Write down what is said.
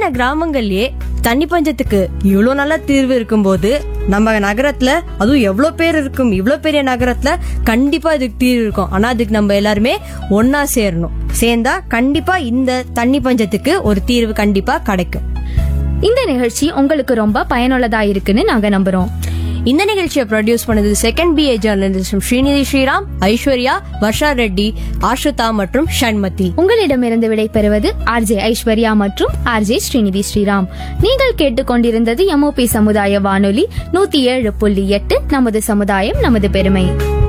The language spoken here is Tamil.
சின்ன கிராமங்கள்லயே தண்ணி பஞ்சத்துக்கு இவ்வளவு நல்ல தீர்வு இருக்கும்போது நம்ம நகரத்துல அதுவும் இவ்வளவு பெரிய நகரத்துல கண்டிப்பா இதுக்கு தீர்வு இருக்கும். ஆனா அதுக்கு நம்ம எல்லாருமே ஒன்னா சேரணும். சேர்ந்தா கண்டிப்பா இந்த தண்ணி பஞ்சத்துக்கு ஒரு தீர்வு கண்டிப்பா கிடைக்கும். இந்த நிகழ்ச்சி உங்களுக்கு ரொம்ப பயனுள்ளதா இருக்குன்னு நாங்க நம்புறோம். இந்த நிகழ்ச்சியை ப்ரொடியூஸ் பண்ணது second BA journalist Srinidhi Sriram, Aishwarya, Varsha Reddy, ஆஷுதா மற்றும் ஷண்மதி. உங்களிடமிருந்து விடை பெறுவது RJ ஐஸ்வர்யா மற்றும் RJ ஸ்ரீநிதி ஸ்ரீராம். நீங்கள் கேட்டுக்கொண்டிருந்தது MOP சமுதாய வானொலி 107.8. நமது சமுதாயம் நமது பெருமை.